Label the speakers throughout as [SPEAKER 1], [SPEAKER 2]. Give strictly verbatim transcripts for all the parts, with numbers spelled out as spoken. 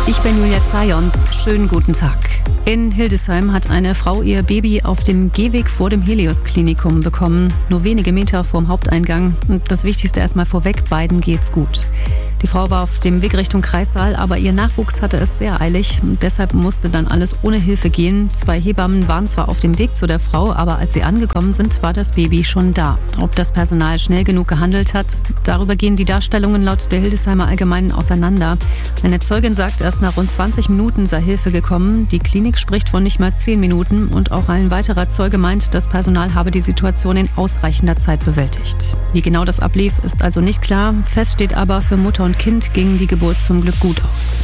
[SPEAKER 1] Ich bin Julia Zajons. Schönen guten Tag. In Hildesheim hat eine Frau ihr Baby auf dem Gehweg vor dem Helios-Klinikum bekommen. Nur wenige Meter vorm Haupteingang. Und das Wichtigste erstmal vorweg, beiden geht's gut. Die Frau war auf dem Weg Richtung Kreissaal, aber ihr Nachwuchs hatte es sehr eilig. Und deshalb musste dann alles ohne Hilfe gehen. Zwei Hebammen waren zwar auf dem Weg zu der Frau, aber als sie angekommen sind, war das Baby schon da. Ob das Personal schnell genug gehandelt hat, darüber gehen die Darstellungen laut der Hildesheimer Allgemeinen auseinander. Eine Zeugin sagt, erst nach rund zwanzig Minuten sei Hilfe gekommen. Die Klinik spricht von nicht mal zehn Minuten und auch ein weiterer Zeuge meint, das Personal habe die Situation in ausreichender Zeit bewältigt. Wie genau das ablief, ist also nicht klar. Fest steht aber, für Mutter und Kind ging die Geburt zum Glück gut aus.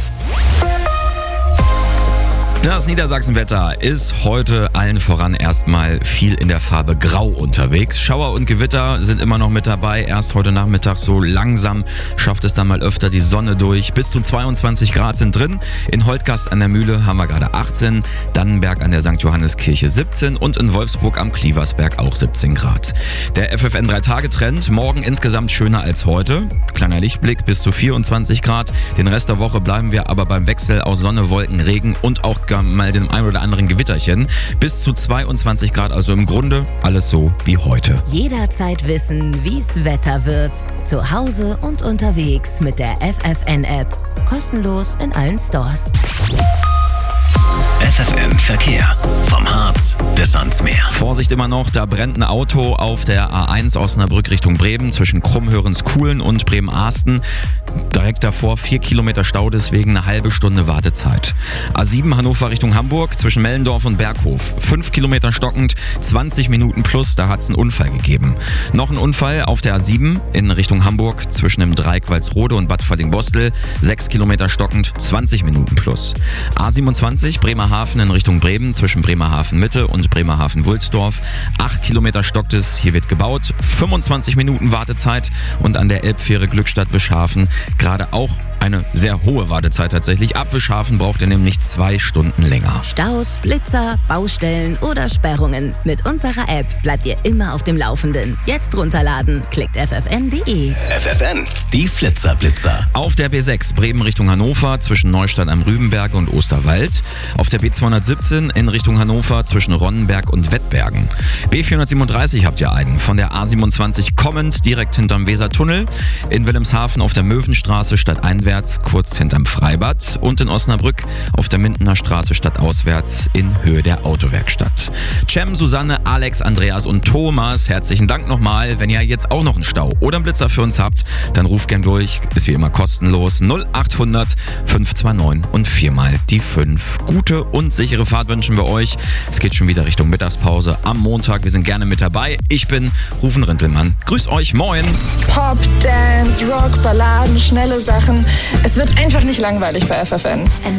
[SPEAKER 2] Das Niedersachsenwetter ist heute allen voran erstmal viel in der Farbe Grau unterwegs. Schauer und Gewitter sind immer noch mit dabei. Erst heute Nachmittag so langsam schafft es dann mal öfter die Sonne durch. Bis zu zweiundzwanzig Grad sind drin. In Holtgast an der Mühle haben wir gerade achtzehn, Dannenberg an der Sankt Johanneskirche siebzehn und in Wolfsburg am Klieversberg auch siebzehn Grad. Der F F N drei Tage Trend, morgen insgesamt schöner als heute. Kleiner Lichtblick bis zu vierundzwanzig Grad. Den Rest der Woche bleiben wir aber beim Wechsel aus Sonne, Wolken, Regen und auch mal dem ein oder anderen Gewitterchen. Bis zu zweiundzwanzig Grad, also im Grunde alles so wie heute.
[SPEAKER 3] Jederzeit wissen, wie's Wetter wird. Zu Hause und unterwegs mit der F F N-App. Kostenlos in allen Stores.
[SPEAKER 4] F F N Verkehr. Vom Harz bis ans Meer.
[SPEAKER 2] Vorsicht immer noch, da brennt ein Auto auf der A eins Osnabrück Richtung Bremen zwischen Krummhörens-Kuhlen und Bremen-Ahsten. Direkt davor vier Kilometer Stau, deswegen eine halbe Stunde Wartezeit. A sieben Hannover Richtung Hamburg zwischen Mellendorf und Berghof. fünf Kilometer stockend, zwanzig Minuten plus, da hat es einen Unfall gegeben. Noch ein Unfall auf der A sieben in Richtung Hamburg zwischen dem Dreieck Walsrode und Bad Falling-Bostel. sechs Kilometer stockend, zwanzig Minuten plus. A siebenundzwanzig Bremerhaven in Richtung Bremen zwischen Bremerhaven Mitte und Bremerhaven-Wulsdorf. acht Kilometer stockt es, hier wird gebaut. fünfundzwanzig Minuten Wartezeit und an der Elbfähre Glückstadt-Wischhafen gerade auch eine sehr hohe Wartezeit tatsächlich. Ab Wischhafen braucht ihr nämlich zwei Stunden länger.
[SPEAKER 3] Staus, Blitzer, Baustellen oder Sperrungen. Mit unserer App bleibt ihr immer auf dem Laufenden. Jetzt runterladen. Klickt f f n punkt d e.
[SPEAKER 4] F F N, die Flitzer-Blitzer.
[SPEAKER 2] Auf der B sechs Bremen Richtung Hannover zwischen Neustadt am Rübenberge und Osterwald. Auf der B zweihundertsiebzehn in Richtung Hannover zwischen Ronnenberg und Wettbergen. B vierhundertsiebenunddreißig habt ihr einen. Von der A siebenundzwanzig kommend direkt hinterm Wesertunnel. In Wilhelmshaven auf der Möwenstraße stadteinwärts kurz hinterm Freibad. Und in Osnabrück auf der Mindener Straße stadtauswärts in Höhe der Autowerkstatt. Cem, Susanne, Alex, Andreas und Thomas, herzlichen Dank nochmal. Wenn ihr jetzt auch noch einen Stau oder einen Blitzer für uns habt, dann ruft gern durch. Ist wie immer kostenlos. null achthundert fünf zwei neun und viermal die fünf. Gute und sichere Fahrt wünschen wir euch. Es geht schon wieder Richtung Mittagspause am Montag. Wir sind gerne mit dabei. Ich bin Rufen Rintelmann. Grüß euch, moin.
[SPEAKER 5] Pop, Dance, Rock, Balladen, schnelle Sachen. Es wird einfach nicht langweilig bei F F N.